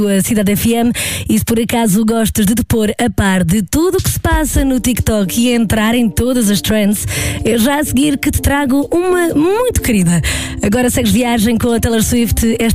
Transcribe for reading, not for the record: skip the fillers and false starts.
a Cidade FM, e se por acaso gostas de te pôr a par de tudo o que se passa no TikTok e entrar em todas as trends, eu já a seguir que te trago uma muito querida. Agora segues viagem com a Taylor Swift.